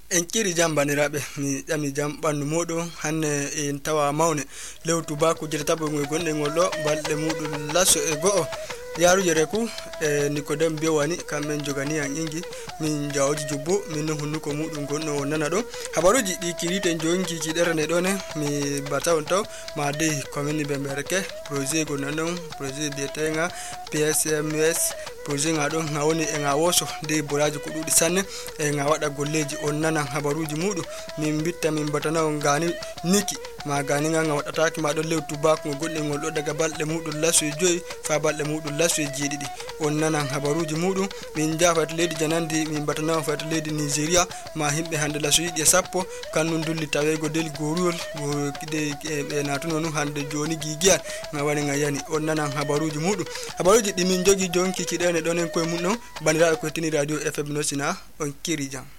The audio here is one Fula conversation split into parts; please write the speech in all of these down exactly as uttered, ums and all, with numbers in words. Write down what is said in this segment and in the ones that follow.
en kiri jambaniraɓe mi ƴami jam ɓandu moɗon hanne en tawa mawne lew tubaku jirtabo ngoy gonɗe ngol ɗo balɗe muɗum lasso e go'o yaruje reku e Nicodem Biowani kamɓe jogani an ingi min jawoji jubbo min hunnuko muɗum gonno nana ɗo habaruji ɗi kirite jonki kiɗerane ɗone mi bata on taw ma de commune Bemberke projet go nanon projet bietenga P S M S projet nga ɗon nga woni e nga woso de boraji ko ɗuɗi sanne e nga waɗa golleji on nana habaruji muɗum min bitta min batana on gani niki ma gani nga nga waɗataki ma ɗon lew tubako gonɗe ngol ɗo daga balɗe muɗum lasso e joyi fa balɗe muɗum lasso e jeeɗiɗi on nana habaruji muɗum min jafa to leydi janandi min batana fa to leydi Nigeria ma himɓe hande lasso yiɗi e sappo kannum dulli tawego del goruyol de ɓe natuno nu hande joni giguiyan nga wani nga yani on nana habaruji muɗum habaruji ɗi min jogi jonki kiɗene ɗon en koye mum ɗon bandiraɓe ko tini radio F M Nosina on kiri jam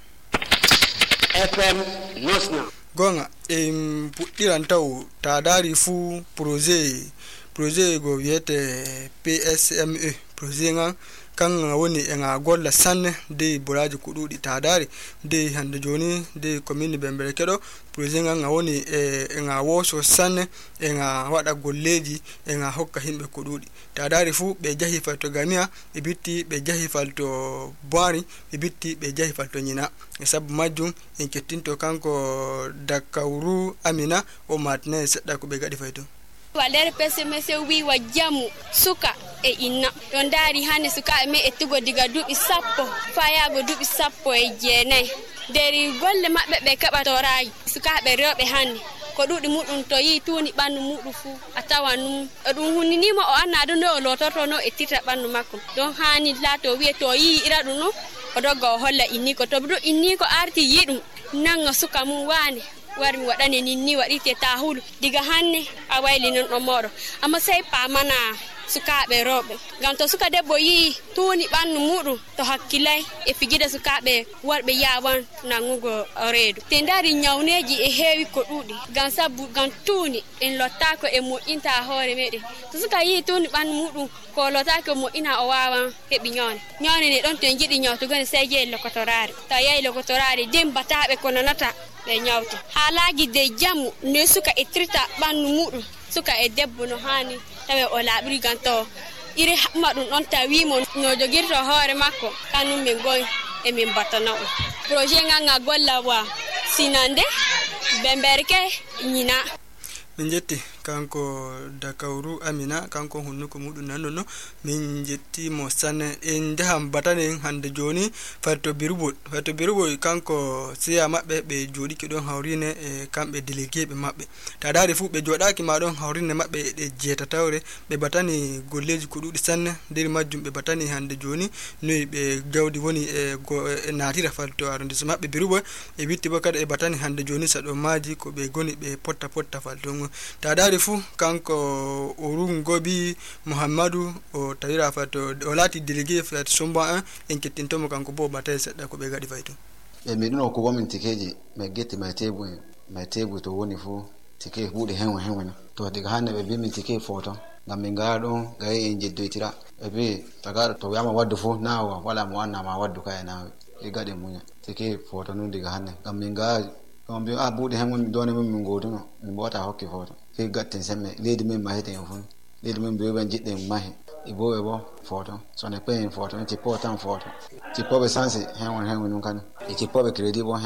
F M Nosna gonga em puɗɗiran taw ta dari fuu projet projet go wiyete P S M E projet nga kan woni e nga golla sanne de boraji ko ɗuɗi ta dari de hande joni de commune Bemberke ɗo projet nga nga woni e nga woso sanne e nga waɗa golleji e nga hokka himɓe ko ɗuɗi ta dari fu ɓe jahi falto Gamia ɓe bitti ɓe jahi falto Boari ɓe bitti ɓe jahi falto Ñina e sabu majjum en kettinto kanko Dakawru Amina o matne seɗɗa ko ɓe gaɗi fayto waler pese mese wi wa jamu suka e inna don dari hande suka me ettugo diga dubi sappo fayago dubi sappo e jeenay deri golle mabbe be kabatoraaji suka be rewbe hande ko dudi mudum to yi tuni bandu mudu fu atawanu dum huninima o anna do no lototo no ettita bandu makko don hani lato wi to yi ira dum no o dogo holla inni ko to do inni ko arti yidum nanga suka mum wani war mi waɗani nin ni waɗite tahulu diga hanne a wayli non ɗo moɗo amma sey pamana sukaɓe rewɓe ngam to suka debbo yi tuuni ɓandu muɗum to hakkilay e fijida sukaɓe worɓe yawan nangugo reedu te ndari ñawneji e heewi ko ɗuɗi ngam sabu ngam tuuni en lottako e moƴƴinta hoore meɗen to suka yi tuuni ɓandu muɗum ko lottaki moƴƴina o wawan heɓi ñawne ñawne ne ɗon to en jiɗi ñawtugone sey jeeyi lokotorare to yeyi lokotorare dembataɓe ko nanata ɓe ñawta haalaji de jamu ne suka e trita ɓandu muɗum suka e debbo no hani tawe o laaɓiri gan to iri haɓma ɗum ɗon tawimo no jogirto hoore makko kanum min goy emin batana o projet nga nga golla wa Sinande Bemberke Ñina min jetti kanko Dakawru Amina kanko hunnuko muɗum nanno no min jetti mo sanne en jaham batane hande joni fatto birubol fatto birubol kanko siya mabɓe ɓe joɗiki ɗon hawrine e kamɓe délégué ɓe mabɓe ta dari fu ɓe joɗaki ma ɗon hawrine mabɓe ɗe jeetatawre ɓe batani golleji ko ɗuɗi sanne nder majjum ɓe batani hande joni noyi ɓe jawdi woni e e natira fatto arrondissement mabɓe birubol e witti bo kadi e batani hande joni saɗo maji ko ɓe goni ɓe potta potta falto ngo ta dari fu kanko Orun Gobi Muhammadu o tawira fato o lati délégué fait somba un en kettintomo kanko bo batay sedda ko be gadi fayto e mi ɗuno ko gomin tikeji me getti may tebu may tebu to woni fu tike buuɗe hen hen to diga hande ɓe bimi tike foto ngam min gara ɗon gayi en jeddoytira e bi taga to wiyama waddu fu na wala mo wannama waddu ka e nawe e gaɗe muña tike foto nun diga hande ngam min gara on bi a buuɗe hen woni doni min goduno min bota hokki foto fi gatten semme leydi min maheten fu leydi min biyoɓe jiɗɗen mahi e bo e bo foto so ne peyen foto ci po tan foto ci po be sansi hen won hen won kan e ci po be crédit bo